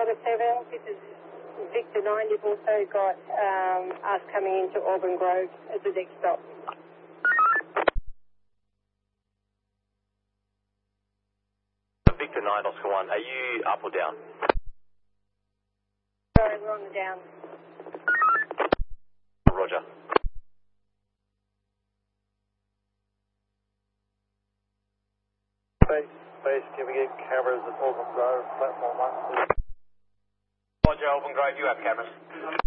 Charter 7, this is Victor 9. You've also got us coming into Auburn Grove as the next stop. Victor 9, Oscar 1, are you up or down? Sorry, we're on the down. Roger. Base, can we get cameras at Auburn Grove, platform 1, please? Roger, Auburn Grove, you have cameras.